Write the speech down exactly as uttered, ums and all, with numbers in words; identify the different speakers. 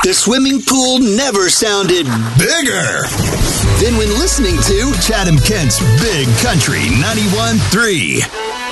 Speaker 1: The swimming pool never sounded bigger than when listening to Chatham Kent's Big Country ninety-one point three.